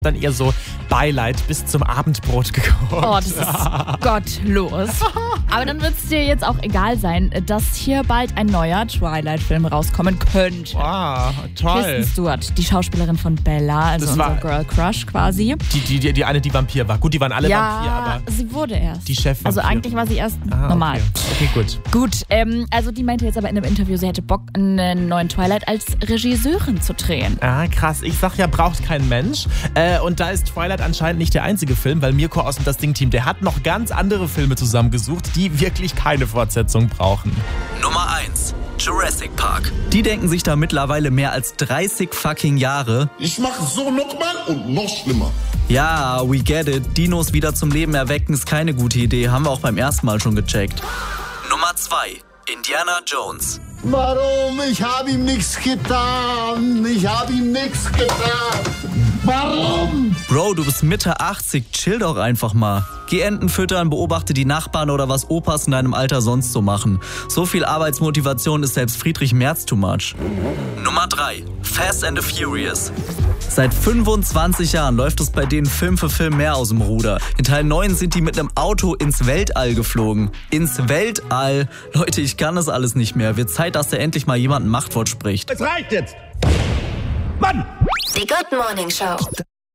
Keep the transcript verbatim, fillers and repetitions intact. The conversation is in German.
dann eher so Beileid bis zum Abendbrot geguckt. Oh, das ist gottlos. Aber dann wird es dir jetzt auch egal sein, dass hier bald ein neuer Twilight-Film rauskommen könnte. Wow, toll. Kristen Stewart, die Schauspielerin von Bella, also Das unser war- Girl Crush quasi. Die, die, die, die eine, die Vampir war. Gut, die waren alle ja, Vampir, aber sie wurde erst. die Chefvampir. Also eigentlich war sie erst Ah, normal. Okay, okay gut. Gut, ähm, also die meinte jetzt aber in einem Interview, sie hätte Bock, einen neuen Twilight als Regisseurin zu drehen. Ah, krass. Ich sag ja, braucht kein Mensch. Äh, und da ist Twilight anscheinend nicht der einzige Film, weil Mirko aus dem Das Ding-Team, der hat noch ganz andere Filme zusammengesucht, die wirklich keine Fortsetzung brauchen. Nummer eins. Jurassic Park. Die denken sich da mittlerweile mehr als dreißig fucking Jahre. Ich mache so nochmal und noch schlimmer. Ja, we get it. Dinos wieder zum Leben erwecken ist keine gute Idee. Haben wir auch beim ersten Mal schon gecheckt. Nummer zwei. Indiana Jones. Warum? Ich habe ihm nichts getan. Ich habe ihm nichts getan. Warum? Bro, du bist Mitte achtzig, chill doch einfach mal. Geh Enten füttern, beobachte die Nachbarn oder was Opas in deinem Alter sonst so machen. So viel Arbeitsmotivation ist selbst Friedrich Merz too much. Nummer drei. Fast and the Furious. Seit fünfundzwanzig Jahren läuft es bei denen Film für Film mehr aus dem Ruder. In Teil neun sind die mit einem Auto ins Weltall geflogen. Ins Weltall? Leute, ich kann das alles nicht mehr. Wird Zeit, dass da endlich mal jemand ein Machtwort spricht. Es reicht jetzt! Mann! Die Good Morning Show.